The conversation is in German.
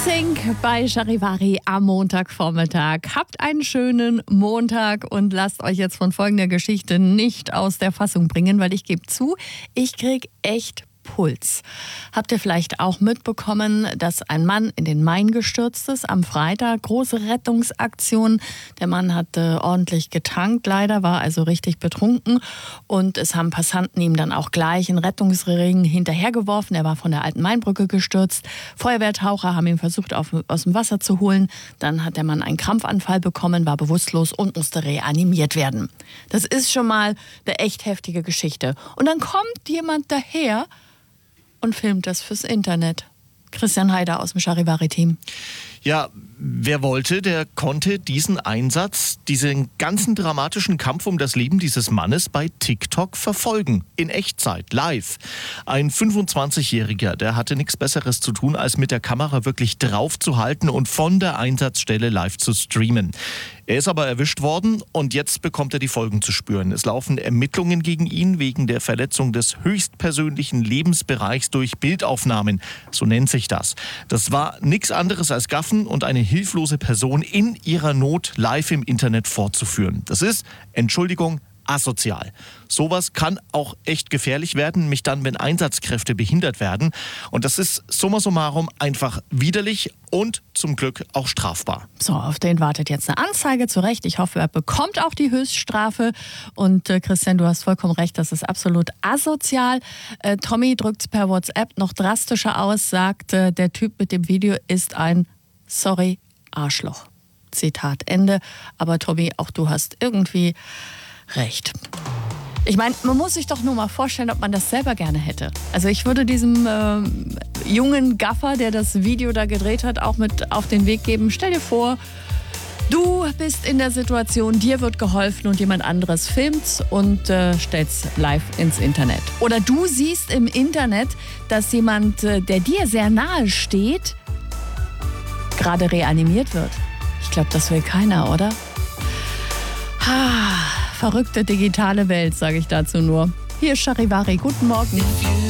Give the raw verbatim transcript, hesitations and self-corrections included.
Sing bei Charivari am Montagvormittag. Habt einen schönen Montag und lasst euch jetzt von folgender Geschichte nicht aus der Fassung bringen, weil ich gebe zu, ich krieg echt Puls. Habt ihr vielleicht auch mitbekommen, dass ein Mann in den Main gestürzt ist am Freitag? Große Rettungsaktion. Der Mann hatte ordentlich getankt, leider, war also richtig betrunken. Und es haben Passanten ihm dann auch gleich einen Rettungsring hinterhergeworfen. Er war von der alten Mainbrücke gestürzt. Feuerwehrtaucher haben ihn versucht, auf, aus dem Wasser zu holen. Dann hat der Mann einen Krampfanfall bekommen, war bewusstlos und musste reanimiert werden. Das ist schon mal eine echt heftige Geschichte. Und dann kommt jemand daher und filmt das fürs Internet. Christian Heider aus dem Charivari-Team. Ja, wer wollte, der konnte diesen Einsatz, diesen ganzen dramatischen Kampf um das Leben dieses Mannes bei TikTok verfolgen. In Echtzeit, live. Ein fünfundzwanzigjähriger, der hatte nichts Besseres zu tun, als mit der Kamera wirklich drauf zu halten und von der Einsatzstelle live zu streamen. Er ist aber erwischt worden und jetzt bekommt er die Folgen zu spüren. Es laufen Ermittlungen gegen ihn wegen der Verletzung des höchstpersönlichen Lebensbereichs durch Bildaufnahmen. So nennt sich das. Das war nichts anderes als Gaffen und eine hilflose Person in ihrer Not live im Internet vorzuführen. Das ist, Entschuldigung, asozial. Sowas kann auch echt gefährlich werden, nämlich dann, wenn Einsatzkräfte behindert werden. Und das ist summa summarum einfach widerlich und zum Glück auch strafbar. So, auf den wartet jetzt eine Anzeige, zu Recht. Ich hoffe, er bekommt auch die Höchststrafe. Und äh, Christian, du hast vollkommen recht, das ist absolut asozial. Äh, Tommy drückt es per WhatsApp noch drastischer aus, sagt, äh, der Typ mit dem Video ist ein, sorry, Arschloch. Zitat Ende. Aber Tommy, auch du hast irgendwie recht. Ich meine, man muss sich doch nur mal vorstellen, ob man das selber gerne hätte. Also ich würde diesem äh, jungen Gaffer, der das Video da gedreht hat, auch mit auf den Weg geben. Stell dir vor, du bist in der Situation, dir wird geholfen und jemand anderes filmt und äh, stellt's live ins Internet. Oder du siehst im Internet, dass jemand, äh, der dir sehr nahe steht, gerade reanimiert wird. Ich glaube, das will keiner, oder? Ha. Verrückte digitale Welt, sage ich dazu nur. Hier ist Charivari. Guten Morgen.